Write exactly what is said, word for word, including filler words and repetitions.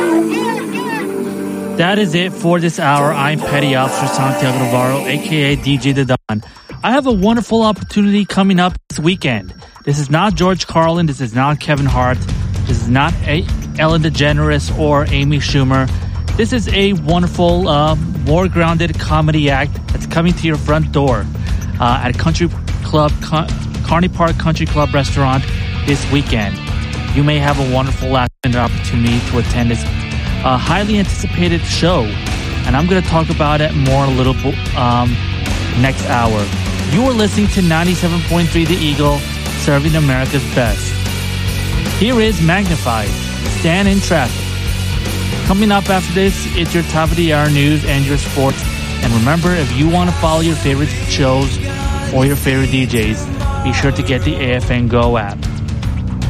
That is it for this hour. I'm Petty Officer Santiago Navarro, aka D J The Don. I have a wonderful opportunity coming up this weekend. This is not George Carlin. This is not Kevin Hart. This is not a- Ellen DeGeneres or Amy Schumer. This is a wonderful, uh, more grounded comedy act that's coming to your front door uh, at Country Club, Con- Carney Park Country Club Restaurant this weekend. You may have a wonderful last-minute opportunity to attend this uh, highly anticipated show, and I'm going to talk about it more a little um, next hour. You are listening to ninety-seven point three The Eagle, serving America's best. Here is Magnified, Stand in Traffic. Coming up after this, it's your top of the hour news and your sports. And remember, if you want to follow your favorite shows or your favorite D Js, be sure to get the A F N Go app.